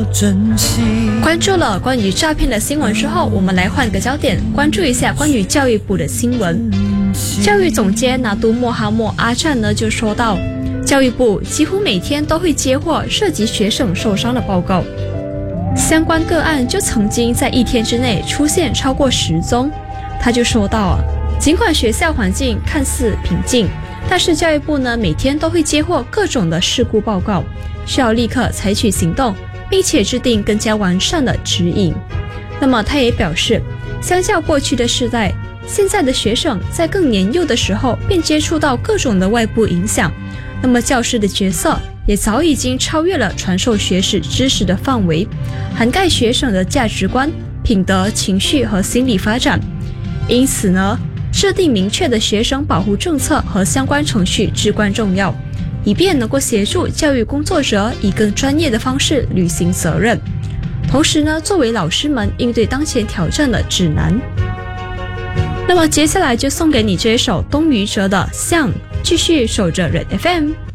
珍惜。 关注了关于诈骗的新闻之后，我们来换个焦点，关注一下关于教育部的新闻。教育总监拿督莫哈默阿赞呢就说到，教育部几乎每天都会接获涉及学生受伤的报告，相关个案就曾经在1天之内出现超过10宗。他就说到尽管学校环境看似平静，但是教育部呢每天都会接获各种的事故报告，需要立刻采取行动，并且制定更加完善的指引。那么他也表示，相较过去的世代，现在的学生在更年幼的时候便接触到各种的外部影响，那么教师的角色也早已经超越了传授学识知识的范围，涵盖学生的价值观、品德、情绪和心理发展。因此呢，制定明确的学生保护政策和相关程序至关重要，以便能够协助教育工作者以更专业的方式履行责任，同时呢，作为老师们应对当前挑战的指南。那么接下来就送给你这一首东隅哲的《像》，继续守着 Red FM。